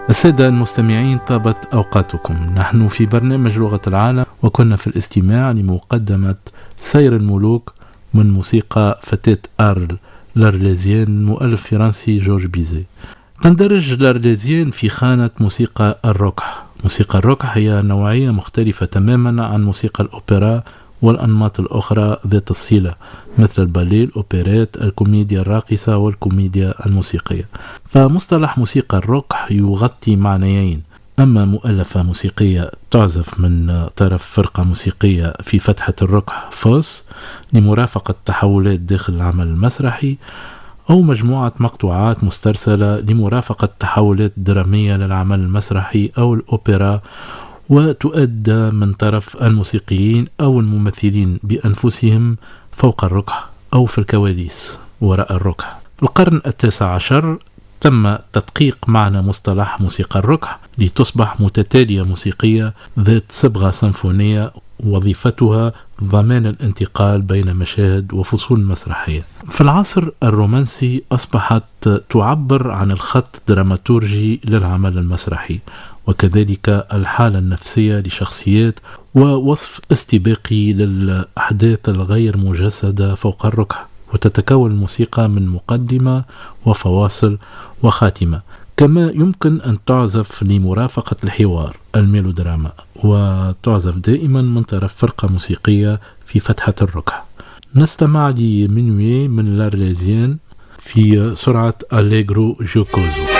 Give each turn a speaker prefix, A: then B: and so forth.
A: السادة المستمعين، طابت أوقاتكم. نحن في برنامج لغة العالم، وكنا في الاستماع لمقدمة سير الملوك من موسيقى فتاة أرل لارليزيان، مؤلف فرنسي جورج بيزي. تندرج لارليزيان في خانة موسيقى الروك. موسيقى الروك هي نوعية مختلفة تماما عن موسيقى الأوبرا والأنماط الأخرى ذات الصلة، مثل الباليه، الأوبريت، الكوميديا الراقصة والكوميديا الموسيقية. فمصطلح موسيقى الروك يغطي معنيين: أما مؤلفة موسيقية تعزف من طرف فرقة موسيقية في فتحة الروك فوس لمرافقة تحولات داخل العمل المسرحي، أو مجموعة مقطوعات مسترسلة لمرافقة تحولات درامية للعمل المسرحي أو الأوبرا، وتؤدى من طرف الموسيقيين أو الممثلين بأنفسهم فوق الركح أو في الكواليس وراء الركح. في القرن التاسع عشر تم تدقيق معنى مصطلح موسيقى الركح لتصبح متتالية موسيقية ذات صبغة سيمفونية، وظيفتها ضمان الانتقال بين مشاهد وفصول مسرحية. في العصر الرومانسي أصبحت تعبر عن الخط الدراماتورجي للعمل المسرحي، وكذلك الحالة النفسية لشخصيات، ووصف استباقي للأحداث الغير مجسدة فوق الركح. وتتكون الموسيقى من مقدمة وفواصل وخاتمة، كما يمكن أن تعزف لمرافقة الحوار الميلودراما، وتعزف دائما من طرف فرقة موسيقية في فتحة الركح. نستمع لمنوي من لارليزيان في سرعة أليغرو جوكوزو.